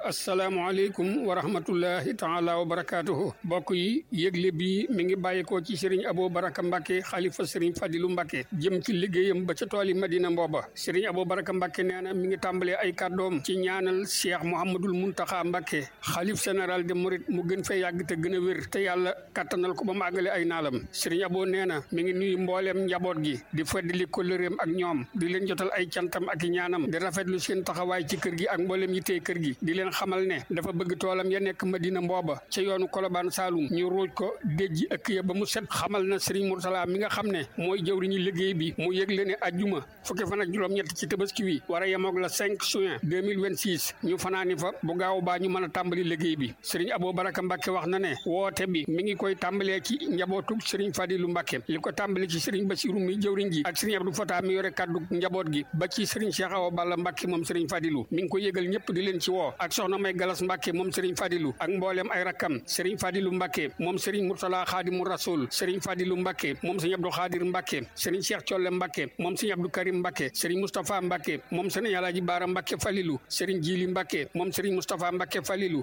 asalaamaaleykum wa rahmatullahi taala wa barakaatuhu mbokk yi yëgle bi mi ngi bàyyikoo ci Serigne Abo Baraka Mbacke xalifa Serigne Fadilou Mbacke jëm ci liggéeyam ba ca tooli Madina Mbooba Serigne Abo Baraka Mbacke nee na mi ngi tàmbalee ay kàddoom ci ñaanal Cheikh Mouhamadul Muntaxa Mbacke xalif général de Mouride mu gën fee yàgg te gën a wér te yàlla kattanal ko ba mu àggale ay naalam Serigne Abo nee na mi ngi nuyu mbooleem njaboot gi di feddali kóllëreem ak ñoom di leen jotal ay cantam ak i ñaanam di rafetlu seen taxawaay ci kër gi ak mbooleem yi tey kër gi di leen xamal ne dafa bëgg toolam ya nekk Madina Mbooba ca yoonu Kolobaan Saalum ñu ruuj ko déjji ëkk ya ba mu set xamal na Serigne Mourtala mi nga xam ne mooy jëwriñu liggéey bi mu yëgle ne ajjuma fukki fan ak juróom-ñett ci tabaski wi war a yemoog la 5 juin 2026 ñu fanaani fa bu gaaw baa ñu mën a tàmbali liggéey bi Serigne Abo Baraka Mbacke wax na ne woote bi mi ngi koy tàmbalee ci njabootug Serigne Fadilou Mbacke li ko tàmbali ci Serigne Bassirou mi jëwriñ ji ak Serigne Abdou Fata mi yore kaddu njaboot gi ba ci Serigne Cheikh Awa Balla Mbacke moom Serigne Fadilou mi ngi ko yëgal ñëpp di leen ci woo ak soxna May Galas Mbacke moom Serigne Fadilou ak mboolem ay rakkam Serigne Fadilou Mbacke moom Serigne Mourtala Khadimu Rasoul Serigne Fadilou Mbacke moom Serigne Abdou Khadir Mbacke Serigne Cheikh Thiolle Mbacke moom Serigne Abdou Karim Mbacke Serigne Moustapha Mbacke moom Serigne Alhaji Bara Mbacke Falilou Serigne Djili Mbacke moom Serigne Moustapha Mbacke Falilou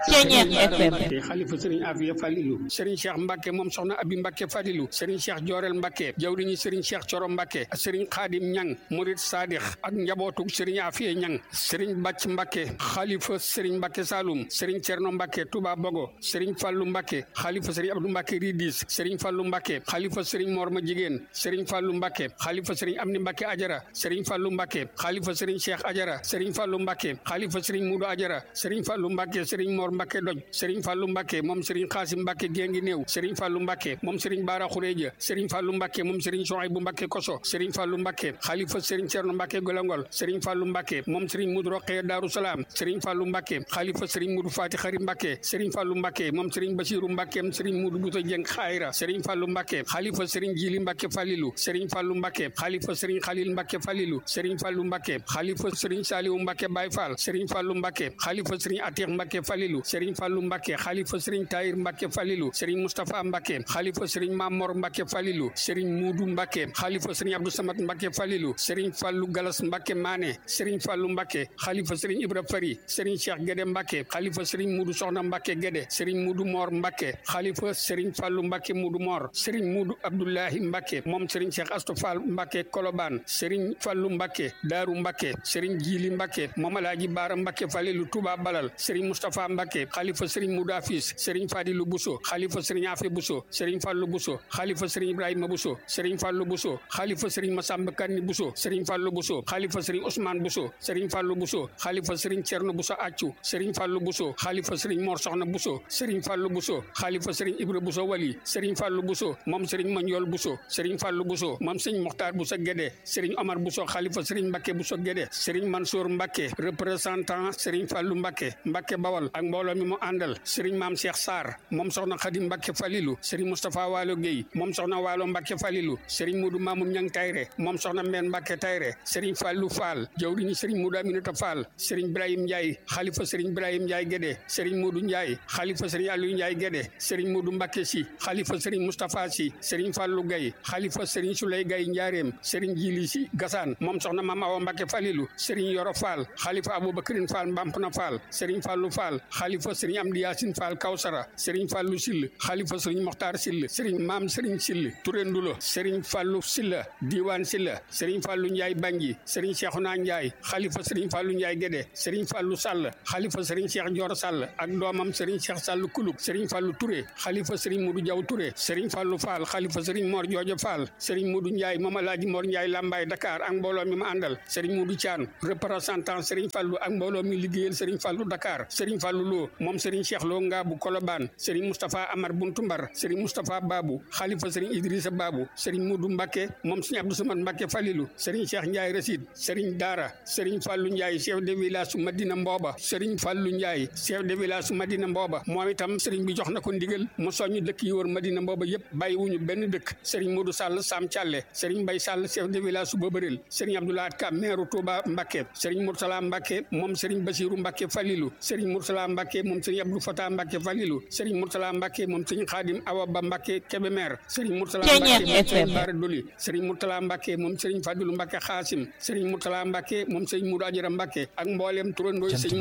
Khalifa Serigne Afia Falilou Serigne Cheikh Mbacke moom soxna Abi Mbacke Falilou Serigne Cheikh Diorel Mbacke jawriñu Serigne Cheikh Thioro Mbacke Serigne Khadim Ñang Murid Sadikh ak njabootu Serigne Afia Ñang Serigne Bàcc Mbacke Khalifa Serigne Mbacke Saloum Serigne Thierno Mbacke Touba Bogo Serigne Fallou Mbacke Khalifa Serigne Abdou Mbacke Ridis Serigne Fallou Mbacke Khalifa Serigne Morma Jigéen Serigne Fallou Mbacke Khalifa Serigne Amni Mbacke Ajara Serigne Fallou Mbacke Khalifa Serigne Cheikh Ajara Serigne Fallou Mbacke Khalifa Serigne Moudou Ajara Serigne Fallou Mbacke Serigne Mor Mbacke Doj Serigne Fallou Mbacke moom Serigne Khassim Mbacke Gengi Néew Serigne Fallou Mbacke moom Serigne Bara Khourédia Serigne Fallou Mbacke moom Serigne Souhaïbou Mbacke Koso Serigne Fallou Mbacke Khalifa Serigne Thierno Mbacke Golongol Serigne Fallou Mbacke moom Serigne Moudou Rokhaya Darou Salam Serigne Fallou Mbacke Khalifa Serigne Moudou Fati Khari Mbacke Serigne Fallou Mbacke moom Serigne Bassirou Mbacke Serigne Moudou Bouta Dieng Khayra Serigne Fallou Mbacke Khalifa Serigne Djili Mbacke Falilou Serigne Fallou Mbacke Khalifa Serigne Khalil Mbacke Falilou Serigne Fallou Mbacke Khalifa Serigne Saliou Mbacke Baye Fall Serigne Fallou Mbacke Khalifa Serigne Atir Mbacke Falilou Serigne Fallou Mbacke Khalifa Serigne Tahir Mbacke Falilou Serigne Moustapha Mbacke Khalifa Serigne Mamor Mbacke Falilou Serigne Moudou Mbacke Khalifa Serigne Abdou Samad Mbacke Falilou Serigne Fallou Galas Mbacke Mané Serigne Fallou Mbacke Khalifa Serigne Ibra Fari Serigne Cheikh Guédé Mbacke Khalifa Serigne Moudou Soxna Mbacke Guédé Serigne Moudou Mor Mbacke Khalifa Serigne Fallou Mbacke Moudou Mor Serigne Moudou Abdoulahi Mbacke moom Serigne Cheikh Astou Fall Mbacke Kolobane Serigne Fallou Mbacke Darou Mbacke Serigne Djili Mbacke moom Alhaji Bara Mbacke Falilou Touba Balal Serigne Moustapha Mbacke Khalifa Serigne Moudou Afis Serigne Fadilou Bousso Khalifa Serigne Afé Bousso Serigne Fallou Bousso Khalifa Serigne Ibrahima Bousso Serigne Fallou Bousso Khalifa Serigne Massamba Kanni Bousso Serigne Fallou Bousso Khalifa Serigne Ousmane Bousso Serigne Fallou Bousso Khalifa Serigne Thierno Bousso Accu Serigne Fallou Bousso Khalifa Serigne Mor Soxna Bousso Serigne Fallou Bousso Khalifa Serigne Ibra Bousso Wali Serigne Fallou Bousso moom Serigne Magnol Bousso Serigne Fallou Bousso moom Serigne Mokhtar Bousso Guédé Serigne Omar Bousso Khalifa Serigne Mbacke Bousso Guédé Serigne Mansour Mbacke représentant Serigne Fallou Mbacke Mbacke Bawal ak mbooloo mi mu àndal Serigne Mame Cheikh Sarr moom soxna Khadim Mbacke Falilou Serigne Moustapha Walo Gueye moom soxna Walo Mbacke Falilou Serigne Moudou Mamoun Niang Tayre moom soxna Mbène Mbacke Tayre Serigne Fallou Fall jawriñu Serigne Moudou Aminata Fall Serigne Ibrahim Ndiaye Khalifa Serigne Ibrahim Ndiaye Guédé Serigne Moudou Ndiaye Khalifa Serigne Aliou Ndiaye Guédé Serigne Moudou Mbacke Sy Khalifa Serigne Moustapha Sy Serigne Fallou Gaye Khalifa Serigne Souley Gaye Ndiarème Serigne Djili Sy Gassane moom soxna Mame Awa Mbacke Falilou Serigne Yoro Fall Khalifa Aboubacrine Fall Mbampna Fall Serigne Fallou Fall Khalifa Serigne Amdi Yassine Fall Kawsara Serigne Fallou Sill Khalifa Serigne Mokhtar Sill Serigne Mame Serigne Sill Touré Ndulo Serigne Fallou Silla Diwane Silla Serigne Fallou Ndiaye Bangui Serigne Cheikhouna Ndiaye Khalifa Serigne Fallou Ndiaye Guédé Serigne Fallou Sall Khalifa Serigne Cheikh Dior Sall ak doomam Serigne Cheikh Sall Kuluk Serigne Fallou Touré Khalifa Serigne Modou Diaw Touré Serigne Fallou Fall Khalifa Serigne Mor Diodio Fall Serigne Modou Ndiaye moom Alhaji Mor Ndiaye Lambaye Dakar ak mbooloo mi ma àndal Serigne Modou Thian représentant Serigne Fallou ak mbooloo mi liggéeyal Serigne Fallou Dakar Serigne Fallou Lo moom Serigne Cheikh Lo Ngabou Kolobane Serigne Moustapha Amar Buntumbar Serigne Moustapha Babou Khalifa Serigne Idrissa Babou Serigne Modou Mbacke moom Serigne Abdou Samad Mbacke Falilou Serigne Cheikh Ndiaye Rasid Serigne Dara Serigne Fallou Ndiaye chef de village su Madina Mbooba Serigne Fallou Ndiaye chef de village su Madina Mbooba moom itam Serigne bi jox na ko ndigal mu soññu dëkk yi wër Madina Mbooba yëpp bàyyiwuñu benn dëkk Serigne Modou Sall Sam Thialé Serigne Mbaye Sall chef de village su Bobarel Serigne Abdoulaye Ka maire Touba Mbacke Serigne Mourtala Mbacke moom Serigne Bassirou Mbacke Falilou Serigne Mourtala Mbacke moom Serigne Abdou Fatah Mbacke Falilou Serigne Mourtala Mbacke moom Serigne Khadim Awa Ba Mbacke Kébémer Serigne Mourtala Mbacke moom Serigne Bara Doli Serigne Mourtala Mbacke moom Serigne Fadilou Mbacke Khassim Serigne Mourtala Mbacke moom Serigne Moudou Adjara Mbacke ak mboolem turandoo Serigne Mourtala Mbacke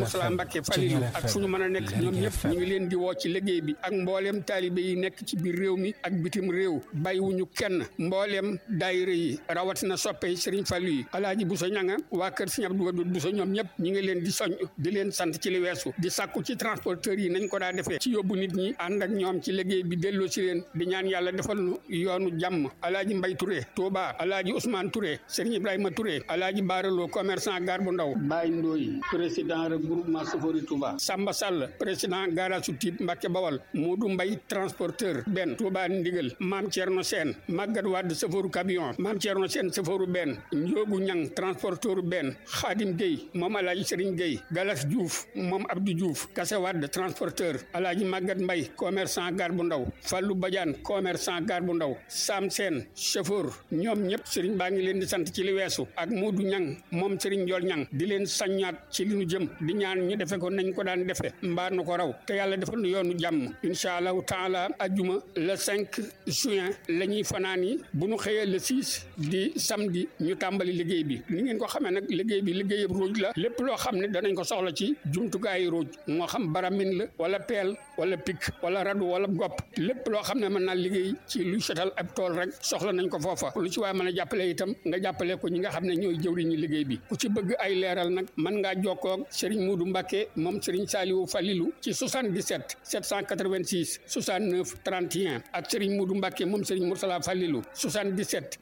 Mbacke Falilou ak fu ñu mën a nekk ñoom ñëpp ñu ngi leen di woo ci liggéey bi ak mbooleem taalibe yi nekk ci biir réew mi ak bitim réew bàyyiwuñu kenn mbooleem daayira yi rawatina soppe Serigne Fallou yi Alaaji Bousso ñanga waa kër Serigne Abdou Wadoud Bousso ñoom ñëpp ñu ngi leen di soñ di leen sant ci li weesu di sàkku ci transporteurs yi nañ ko daa defee ci yóbbu nit ñi ànd ak ñoom ci liggéey bi delloo si leen di ñaan yàlla defal nu yoonu jàmm Alaaji Mbay Touré Touba Alaaji Ousmane Touré Serigne Ibrahima Touré Alaaji Baaraloo commerçant gare bu ndaw Baye Ndoye président regroupement Sofori Touba Samba Sall président garage su Tiib Mbacke Bawal Modou Mbay transporteur benn Touba Ndigal Maam Thierno Sène Maguette Wade chauffeur camion Maam Thierno Sène chauffeur benn Ndiogu Ñang transporteur benn Khadim Gueye moom Alaaji Serigne Gueye Galas Diouf moom Abdou Diouf Kassé Wade transporteur Alaaji Maguette Mbay commerçant gare bu ndaw Fallou Badiane commerçant gare bu ndaw Sam Sène chauffeur ñoom ñëpp Serigne baa ngi leen di sant ci li weesu ak Modou Ñang moom Serigne Ndiol Ñang di leen saññaat ci li nu jëm di ñaan ñu defe ko nañ ko daan defe mbaa nu ko raw te yàlla defal nu yoonu jàmm incha allahu taala ajjuma le 5 juin la ñuy fanaan yi bu nu xëyee le 6 di samedi ñu tàmbali liggéey bi ni ngeen ko xamee nag liggéey bi liggéeyab ruuj la lépp loo xam ne danañ ko soxla ci jumtukaayu ruuj moo xam baramin la wala peel wala pik wala radu wala gopp lépp loo xam ne mën naa liggéey ci luy setal ab tool rek soxla nañ ko foofa lu ci waaye mën a jàppale itam nga jàppale ko ñi nga xam ne ñooy jëwriñu liggéey bi ku ci bëgg ay leeral nag mën ngaa jokkoo ak Serigne Moudou Mbacké moom Serigne Saliou Falilou ci 77 786 69 31 ak Serigne Moudou Mbacké moom Serigne Moursala Falilou 77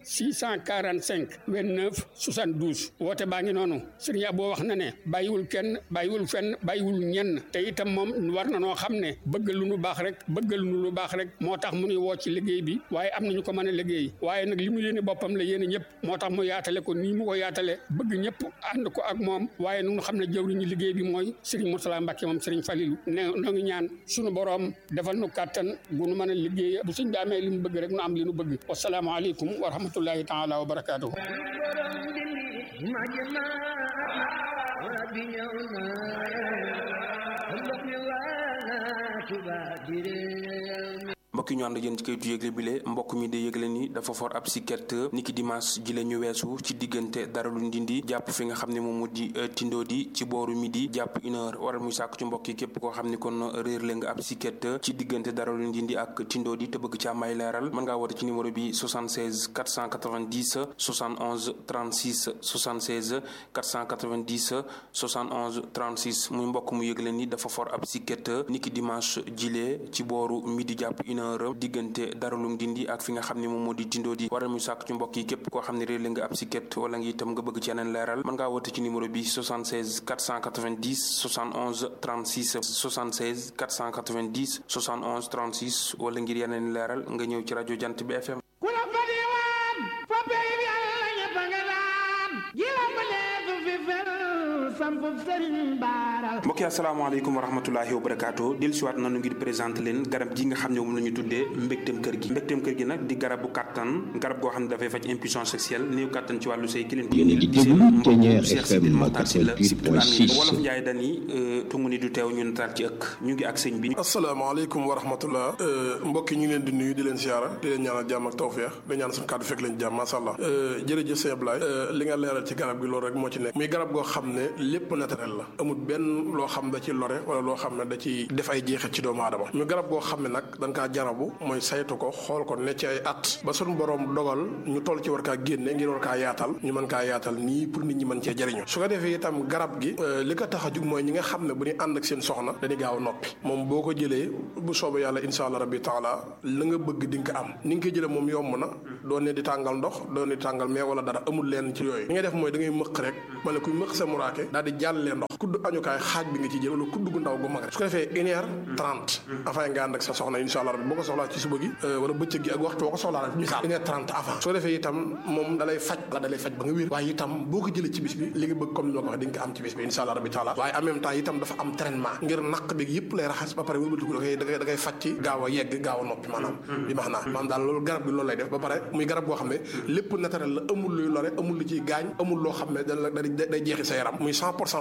645 29 72 woote baa ngi noonu Serigne Abo wax na ne bàyyiwul kenn bàyyiwul fenn bàyyiwul ñenn te itam moom war na noo xam ne bëgg lu nu baax rek bëggal nu lu baax rek moo tax mu nuy woo ci liggéey bi waaye am nañu ko mën a liggéey waaye nag li mu yéene boppam la yéene ñëpp moo tax mu yaatale ko nii mu ko yaatale bëgg ñëpp ànd ko ak moom waaye nu xam ne jëwriñu liggéey bi mooy Serigne Moursala Mbacké moom Serigne Falilou ne noo ngi ñaan sunu boroom defal nu kàttan gu nu mën a liggéey bu suñ bi amee li nu bëgg rek nu am li nu bëgg wasalaamu aleykum wa rahmatullahi taala wa barakaatuhu mbokk ñu ànd yéen ci kayitu yëgle bile mbokk mi de yëgle ni dafa for ab siket niki dimanche ji la ñu weesu ci diggante Daralu Ndindi jàpp fi nga xam ne moom moo di Tindodi ci booru midi jàpp 1h waral muy sàkk ci mbokk yi képp koo xam ne kon réer la nga ab siket ci diggante Daralu Ndindi ak Tindodi te bëgg ci am ay leeral mën ngaa woote ci numéro bi 76 490 71 36 76 490 71 36 muy mbokk mu yëgle ni dafa for ab siket niki dimanche jile ci booru midi jàpp 1h diggante Daralum Dindi ak fi nga xam ne moom moo di Tindodi waral muy sàkk ci mbokk yi képp koo xam ne réer la nga ab siket wala nga itam nga bëgg ci yeneen leeral mën ngaa woote ci numéro bi 76 490 71 36 76 490 71 36 wala ngir yeneen leeral nga ñëw ci rajo Jant bi FM mbokk yi asalaamaaleykum wa rahmatulahi wa barakaatu dellu siwaat nanu ngir présenté leen garab gi nga xam ne moom la ñu tuddee mbégteem kër gi nag di garabu kàttan garab goo xam ne dafay faj impuissance sexuelle néew kàttan ci wàllu sëy ki leen wolof njaay dani tungu ni du teew ñu nataal ci ëkk ñu ngi ak sëñ bi asalaamaaleykum wa rahmatullah mbokk yi ñu ngi leen di nuyu di leen siyaara di leen ñaanal jàmm ak tawfeex di ñaan suñu kàddu fekk leen jàmm masha Allah jërëjëf sëñ Ablaye li nga leeral ci garab gi loolu rek moo ci nekk muy garab goo xam ne lépp naturel la amul benn loo xam da ci lore wala loo xam ne da ci def ay jeexit ci doomu aadama ñu garab goo xam ne nag dañ kaa jarabu mooy saytu ko xool ko ne ci ay at ba suñu borom dogal ñu toll ci war kaa génne ngir war kaa yaatal ñu mën kaa yaatal nii pour nit ñi mën cee jëriñu su ko defee itam garab gi li ko tax a jug mooy ñi nga xam ne bu ñu ànd ak seen soxna dañuy gaaw a noppi moom boo ko jëlee bu soobee yàlla insha allah rabbi taala la nga bëgg di nga ko am ni nga koy jëlee moom yomb na doon ne di tàngal ndox doon ne di tàngal mais wala dara amul leen ci yooyu li ngay def mooy da ngay mëq rek ma ne kuy mëq sa muraake daal di jàllee ndox kudd añukaay xaaj bi nga ci jël wala kudd gu ndaw gu mag rek su ko defee 1h30 avant nga ànd ak sa soxna insha allah rabbi boo ko soxlaa ci suba gi wala bëccëg gi ak waxtu boo ko soxlaa rek misaal 1h30 avant su ko defee itam moom dalay faj ba nga wér waaye itam boo ko jëlee ci bis bi li nga bëgg comme ni ma ko waxee di nga ko am ci bis bi insha allah rabbi taala waaye en même temps itam dafa am traitement ngir naq bi yëpp lay raxas ba pare wëlbatiku da ngay faj ci gaaw a yegg gaaw a noppi maanaam bi max naa maanaam daal loolu garab bi loolu lay def ba pare muy garab boo xam ne lépp naturel la amul luy lore amul lu ciy gaañ amul loo xam ne day jeexi sa yaram muy 100% naturel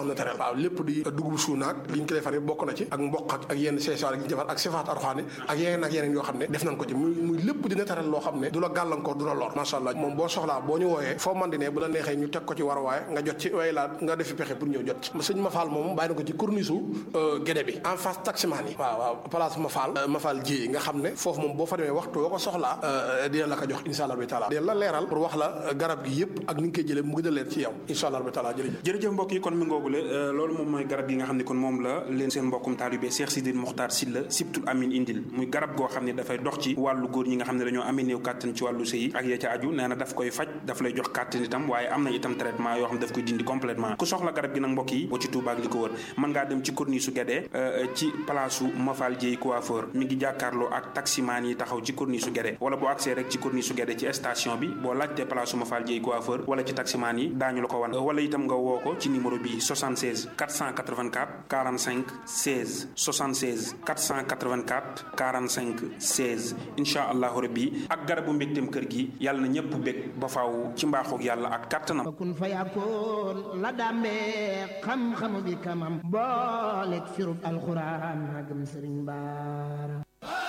waaw lépp di dugub suunaak li ñu ko defar bokk na ci ak mboq ak yenn seesaar yi ñu defar ak sifaat arxaani ak yeneen yoo xam ne def nañ ko ci muy lépp di naturel loo xam ne du la gàllankoor du la lor macha allah moom boo soxlaa boo ñu wooyee foo man di ne bu la neexee ñu teg ko ci war waaye nga jot ci way laa nga defi pexe pour ñëw jot ci sëñ Mafal moom bàyyi na ko ci corniche Guédé bi en face taximaan yi waaw place Mafal ji nga xam ne foofu moom boo fa demee waxtu boo ko soxlaa dina la ko jox insha allah bi taala dina la leeral pour wax la garab gi yëpp ak ni nga koy jëlee mu gën a leer ci yow insha allah bi taala jërëjëf mbokk yi kon mi ngoogule loolu moom mooy garab yi nga xam ne kon moom la leen seen mbokkum taalibe Cheikh Sidil Mokhtar Sylla Sibtul Amin indil muy garab goo xam ne dafay dox ci wàllu góor ñi nga xam ne dañoo amee néew kàttan ci wàllu sëy ak ya ca aju nee na daf koy faj daf lay jox kàttan itam waaye am na itam traitement yoo xam ne daf koy dindi complètement ku soxla garab gi nag mbokk yi boo ci Touba ak li ko wër mën ngaa dem ci corniche su Guédé ci place u Mafal Dieye coiffeur mi ngi jàkkaarloo ak taximaan yi taxaw ci corniche su Guédé wala boo accès rek ci corniche su Guédé ci station bi boo laajtee place u Mafal Dieye coiffeur wala ci taximaan yi daañu la ko wan wala itam nga woo ko ci numéro bi 76 484 45 16 76 484 45 16 incha allahu rabbi ak garabu mbégteem kër gi yàlla na ñëpp bég ba faaw ci mbaaxoog yàlla ak kàttanam kun fa yakun la dàmbee xam-xamu bi kamam booleeg firub alxuraan magam sëriñ baara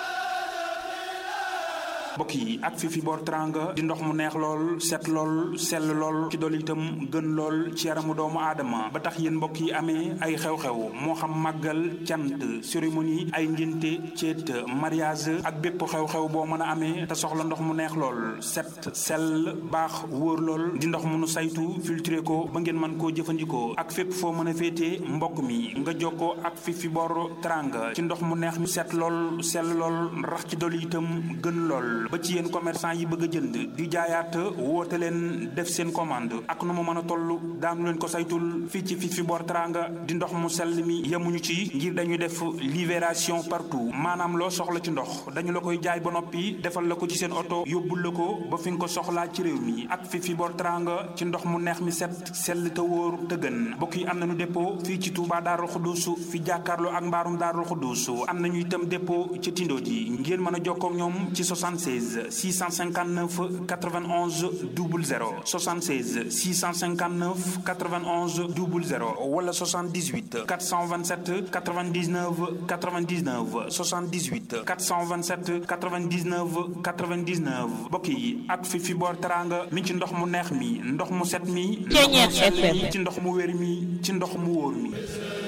mbokk yi ak Fifi Bor Teranga di ndox mu neex lool set lool sell lool ci dool itam gën lool ci yaramu doomu aadama ba tax yéen mbokk yi amee ay xew-xew moo xam màggal cant cérémonie ay ngénte ceet mariage ak bépp xew-xew boo mën a amee te soxla ndox mu neex lool set sell baax wóor lool di ndox mu nu saytu filtré ko ba ngeen mën koo jëfandikoo ak fépp foo mën a féetee mbokk mi nga jokkoo ak Fifi Bor Teranga ci ndox mu neex mi set lool sell lool rax ci dool itam gën lool ba ci yéen commerçant yi bëgg a jënd di jaayaat woote leen def seen commande ak nu mu mën a toll daanu leen ko saytul fii ci Fifi Bor Teranga di ndox mu sell mi yemuñu ci ngir dañuy def livraison partout maanaam loo soxla ci ndox dañu la koy jaay ba noppi defal la ko ci seen oto yóbbul la ko ba fi nga ko soxlaa ci réew mi ak Fifi Bor Teranga ci ndox mu neex mi set sell te wóor te gën mbokk yi am nañu dépôt fii ci Touba Darou Khoudoss fi jàkkaarloo ak mbaarum Darou Khoudoss am nañu itam dépôt ci Tindo ji ngeen mën a jokkoo ak ñoom ci 76 659 91 00 76 659 91 00 wala 78 427 99 99 78 427 99 99 mbokk yi ak Fifi Bor Teranga mi ci ndox mu neex mi ndox mu set mi ndox mu sell mi ci ndox mu wér mi ci ndox mu wóor mi